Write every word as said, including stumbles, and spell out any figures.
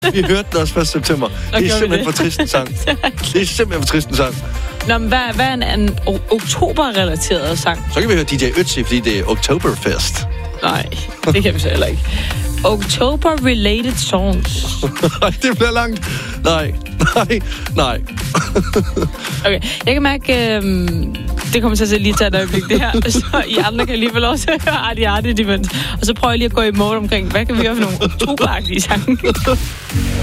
Vi hørte den også første september. Det er simpelthen for trist en sang. Det er simpelthen for trist en sang. Nå, men hvad, hvad er en, en oktober-relateret sang? Så kan vi høre D J Ötzi, fordi det er Oktoberfest. Nej, det kan vi så heller ikke. October-related songs. Det bliver langt. Nej, nej, nej. Okay, jeg kan mærke, øh, det kommer til at lige tage et øjeblik, det her. Så I andre kan lige få lov til at høre Artie Artie Defense. Og så prøver jeg lige at gå i mål omkring, hvad kan vi gøre for nogle oktoberagtige sange?